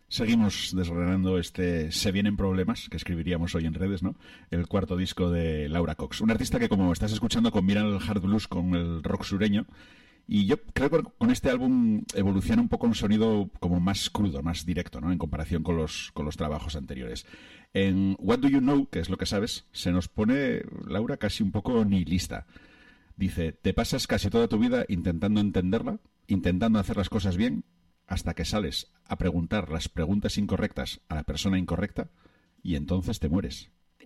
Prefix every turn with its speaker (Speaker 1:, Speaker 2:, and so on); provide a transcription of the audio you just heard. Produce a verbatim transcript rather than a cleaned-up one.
Speaker 1: Seguimos desgranando este Se vienen problemas, que escribiríamos hoy en redes, ¿no? El cuarto disco de Laura Cox. Una artista que, como estás escuchando, combina el hard blues con el rock sureño. Y yo creo que con este álbum evoluciona un poco un sonido como más crudo, más directo, ¿no? En comparación con los, con los trabajos anteriores. En What Do You Know, que es lo que sabes, se nos pone Laura casi un poco nihilista. Dice, te pasas casi toda tu vida intentando entenderla, intentando hacer las cosas bien, hasta que sales a preguntar las preguntas incorrectas a la persona incorrecta y entonces te mueres.